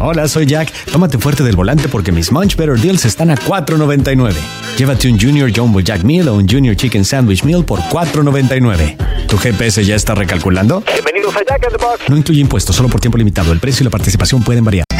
Hola, soy Jack. Tómate fuerte del volante porque mis Munch Better Deals están a $4.99. Llévate un Junior Jumbo Jack Meal o un Junior Chicken Sandwich Meal por $4.99. ¿Tu GPS ya está recalculando? Bienvenidos a Jack in the Box. No incluye impuestos, solo por tiempo limitado. El precio y la participación pueden variar.